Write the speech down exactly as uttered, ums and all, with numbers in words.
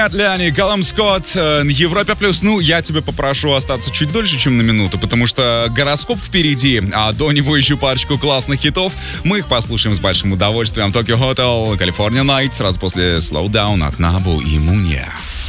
Ляни, Калум Скотт, э, Европе плюс. Ну, я тебя попрошу остаться чуть дольше, чем на минуту, потому что гороскоп впереди, а до него еще парочку классных хитов. Мы их послушаем с большим удовольствием. Tokyo Hotel, California Night, сразу после Slow Down от Набу и Мунья.